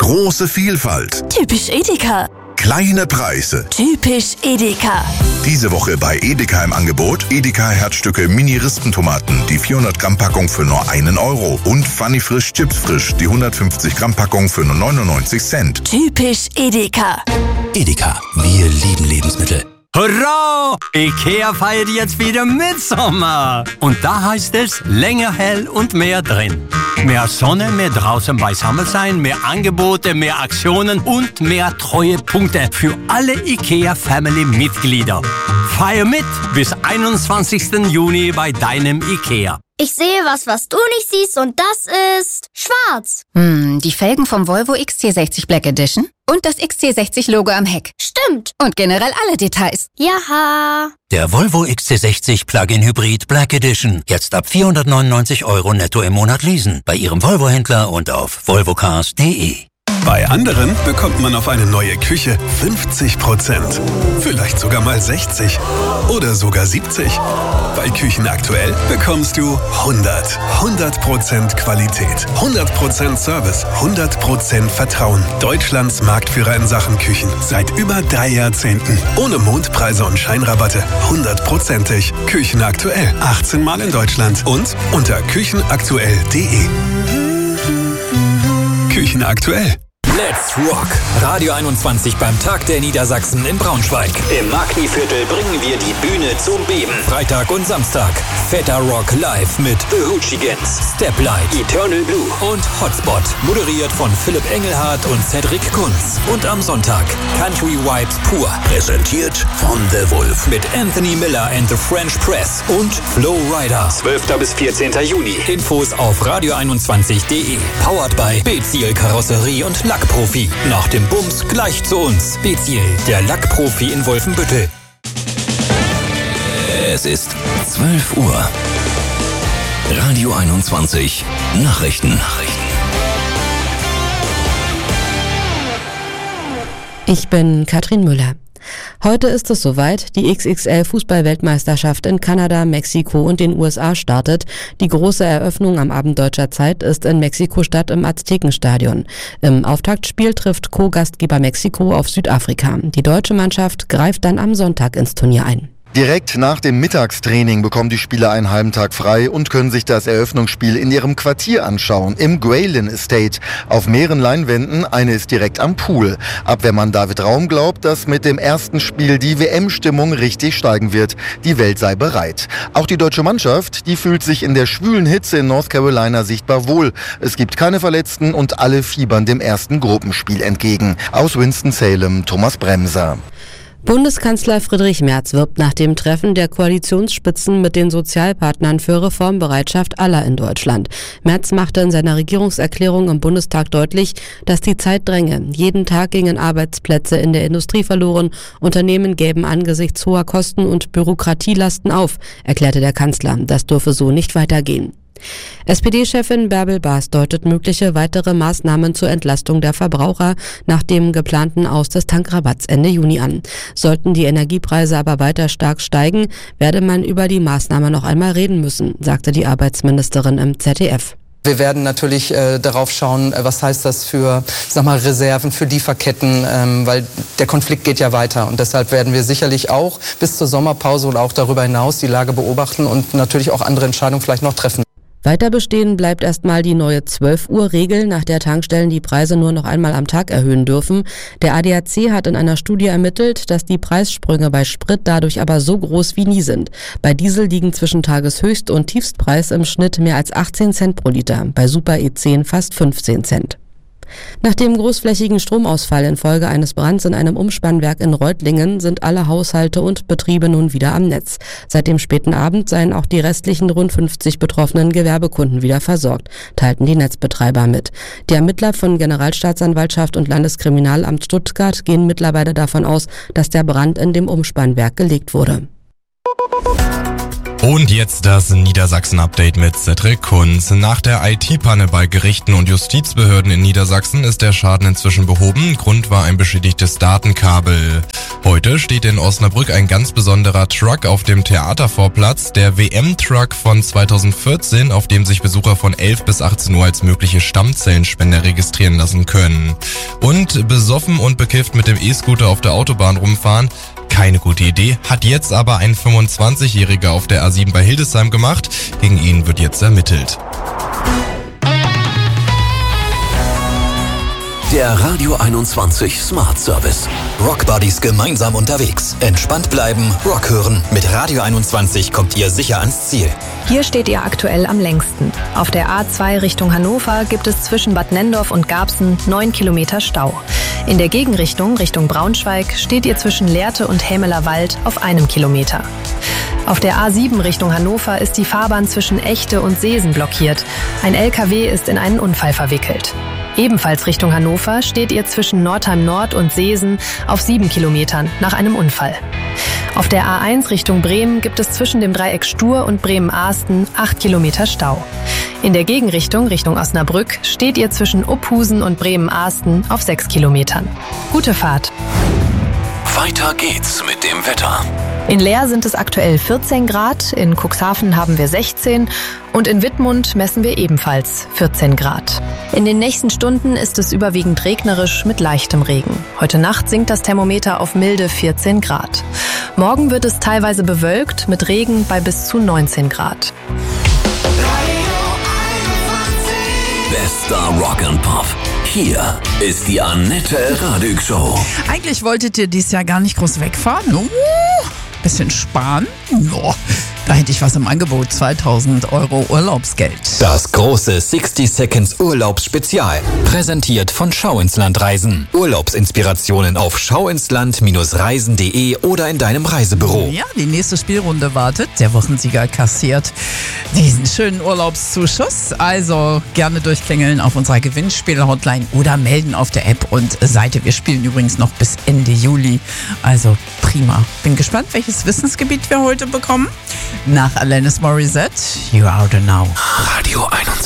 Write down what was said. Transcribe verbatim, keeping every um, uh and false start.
Große Vielfalt. Typisch Edeka. Kleine Preise. Typisch Edeka. Diese Woche bei Edeka im Angebot Edeka Herzstücke Mini-Rispentomaten, die vierhundert Gramm Packung für nur einen Euro und Funny Frisch Chips Frisch, die hundertfünfzig Gramm Packung für nur neunundneunzig Cent. Typisch Edeka. Edeka, wir lieben Lebensmittel. Hurra! IKEA feiert jetzt wieder Mitsommer. Und da heißt es, länger hell und mehr drin. Mehr Sonne, mehr draußen beisammen sein, mehr Angebote, mehr Aktionen und mehr Treuepunkte für alle IKEA-Family-Mitglieder. Feier mit bis einundzwanzigsten Juni bei deinem IKEA. Ich sehe was, was du nicht siehst, und das ist schwarz. Hm, die Felgen vom Volvo X C sechzig Black Edition und das X C sechzig Logo am Heck. Stimmt. Und generell alle Details. Jaha. Der Volvo X C sechzig Plug-in Hybrid Black Edition. Jetzt ab vierhundertneunundneunzig Euro netto im Monat leasen. Bei Ihrem Volvo-Händler und auf volvo cars punkt de. Bei anderen bekommt man auf eine neue Küche fünfzig Prozent. Vielleicht sogar mal sechzig. Oder sogar siebzig. Bei Küchen aktuell bekommst du hundert. hundert Prozent Qualität. hundert Prozent Service. hundert Prozent Vertrauen. Deutschlands Marktführer in Sachen Küchen. Seit über drei Jahrzehnten. Ohne Mondpreise und Scheinrabatte. hundertprozentig. Küchen aktuell. achtzehn Mal in Deutschland. Und unter küchenaktuell punkt de. Küchen aktuell. Let's Rock! Radio einundzwanzig beim Tag der Niedersachsen in Braunschweig. Im Magni-Viertel bringen wir die Bühne zum Beben. Freitag und Samstag. Fetter Rock live mit The Hoochigans, Steplight, Eternal Blue und Hotspot. Moderiert von Philipp Engelhardt und Cedric Kunz. Und am Sonntag Country Vibes pur. Präsentiert von The Wolf. Mit Anthony Miller and the French Press und Flow Rider. zwölften bis vierzehnten Juni. Infos auf radio einundzwanzig punkt de. Powered by Beziel Karosserie und Lack. Profi. Nach dem Bums gleich zu uns. Beziel, der Lackprofi in Wolfenbüttel. Es ist zwölf Uhr. Radio einundzwanzig. Nachrichten. Nachrichten. Ich bin Katrin Müller. Heute ist es soweit, die X X L-Fußball-Weltmeisterschaft in Kanada, Mexiko und den U S A startet. Die große Eröffnung am Abend deutscher Zeit ist in Mexiko-Stadt im Aztekenstadion. Im Auftaktspiel trifft Co-Gastgeber Mexiko auf Südafrika. Die deutsche Mannschaft greift dann am Sonntag ins Turnier ein. Direkt nach dem Mittagstraining bekommen die Spieler einen halben Tag frei und können sich das Eröffnungsspiel in ihrem Quartier anschauen, im Graylin Estate. Auf mehreren Leinwänden, eine ist direkt am Pool. Abwehrmann David Raum glaubt, dass mit dem ersten Spiel die W M-Stimmung richtig steigen wird. Die Welt sei bereit. Auch die deutsche Mannschaft, die fühlt sich in der schwülen Hitze in North Carolina sichtbar wohl. Es gibt keine Verletzten und alle fiebern dem ersten Gruppenspiel entgegen. Aus Winston-Salem, Thomas Bremser. Bundeskanzler Friedrich Merz wirbt nach dem Treffen der Koalitionsspitzen mit den Sozialpartnern für Reformbereitschaft aller in Deutschland. Merz machte in seiner Regierungserklärung im Bundestag deutlich, dass die Zeit dränge. Jeden Tag gingen Arbeitsplätze in der Industrie verloren. Unternehmen gäben angesichts hoher Kosten und Bürokratielasten auf, erklärte der Kanzler. Das dürfe so nicht weitergehen. S P D-Chefin Bärbel Baas deutet mögliche weitere Maßnahmen zur Entlastung der Verbraucher nach dem geplanten Aus des Tankrabatts Ende Juni an. Sollten die Energiepreise aber weiter stark steigen, werde man über die Maßnahme noch einmal reden müssen, sagte die Arbeitsministerin im Z D F. Wir werden natürlich äh, darauf schauen, äh, was heißt das für, sag mal, Reserven, für Lieferketten, ähm, weil der Konflikt geht ja weiter. Und deshalb werden wir sicherlich auch bis zur Sommerpause und auch darüber hinaus die Lage beobachten und natürlich auch andere Entscheidungen vielleicht noch treffen. Weiter bestehen bleibt erstmal die neue zwölf Uhr Regel, nach der Tankstellen die Preise nur noch einmal am Tag erhöhen dürfen. Der A D A C hat in einer Studie ermittelt, dass die Preissprünge bei Sprit dadurch aber so groß wie nie sind. Bei Diesel liegen zwischen Tageshöchst- und Tiefstpreis im Schnitt mehr als achtzehn Cent pro Liter, bei Super E zehn fast fünfzehn Cent. Nach dem großflächigen Stromausfall infolge eines Brands in einem Umspannwerk in Reutlingen sind alle Haushalte und Betriebe nun wieder am Netz. Seit dem späten Abend seien auch die restlichen rund fünfzig betroffenen Gewerbekunden wieder versorgt, teilten die Netzbetreiber mit. Die Ermittler von Generalstaatsanwaltschaft und Landeskriminalamt Stuttgart gehen mittlerweile davon aus, dass der Brand in dem Umspannwerk gelegt wurde. Und jetzt das Niedersachsen-Update mit Cedric Kunz. Nach der I T-Panne bei Gerichten und Justizbehörden in Niedersachsen ist der Schaden inzwischen behoben. Grund war ein beschädigtes Datenkabel. Heute steht in Osnabrück ein ganz besonderer Truck auf dem Theatervorplatz, der W M-Truck von zweitausendvierzehn, auf dem sich Besucher von elf bis achtzehn Uhr als mögliche Stammzellenspender registrieren lassen können. Und besoffen und bekifft mit dem E-Scooter auf der Autobahn rumfahren? Keine gute Idee, hat jetzt aber ein fünfundzwanzigjähriger auf der A sieben bei Hildesheim gemacht. Gegen ihn wird jetzt ermittelt. Der Radio einundzwanzig Smart Service. Rock Buddies gemeinsam unterwegs. Entspannt bleiben, Rock hören. Mit Radio einundzwanzig kommt ihr sicher ans Ziel. Hier steht ihr aktuell am längsten. Auf der A zwei Richtung Hannover gibt es zwischen Bad Nendorf und Garbsen neun Kilometer Stau. In der Gegenrichtung, Richtung Braunschweig, steht ihr zwischen Lehrte und Hämeler Wald auf einem Kilometer. Auf der A sieben Richtung Hannover ist die Fahrbahn zwischen Echte und Seesen blockiert. Ein L K W ist in einen Unfall verwickelt. Ebenfalls Richtung Hannover steht ihr zwischen Nordheim Nord und Seesen auf sieben Kilometern nach einem Unfall. Auf der A eins Richtung Bremen gibt es zwischen dem Dreieck Stur und Bremen-Ahsten acht Kilometer Stau. In der Gegenrichtung Richtung Osnabrück steht ihr zwischen Uphusen und Bremen-Ahsten auf sechs Kilometern. Gute Fahrt! Weiter geht's mit dem Wetter. In Leer sind es aktuell vierzehn Grad, in Cuxhaven haben wir sechzehn und in Wittmund messen wir ebenfalls vierzehn Grad. In den nächsten Stunden ist es überwiegend regnerisch mit leichtem Regen. Heute Nacht sinkt das Thermometer auf milde vierzehn Grad. Morgen wird es teilweise bewölkt mit Regen bei bis zu neunzehn Grad. Bester Rock and Pop. Hier ist die Annette Radig Show. Eigentlich wolltet ihr dieses Jahr gar nicht groß wegfahren. Uh, bisschen sparen. No. Da hätte ich was im Angebot. zweitausend Euro Urlaubsgeld. Das große sixty Seconds Urlaubsspezial. Präsentiert von Schau ins Land Reisen. Urlaubsinspirationen auf schauinsland Reisen punkt de oder in deinem Reisebüro. Ja, die nächste Spielrunde wartet. Der Wochensieger kassiert diesen schönen Urlaubszuschuss. Also gerne durchklingeln auf unserer Gewinnspiel-Hotline oder melden auf der App und Seite. Wir spielen übrigens noch bis Ende Juli. Also prima. Bin gespannt, welches Wissensgebiet wir heute bekommen. Nach Alanis Morissette, You Are the Now. Radio einundzwanzig.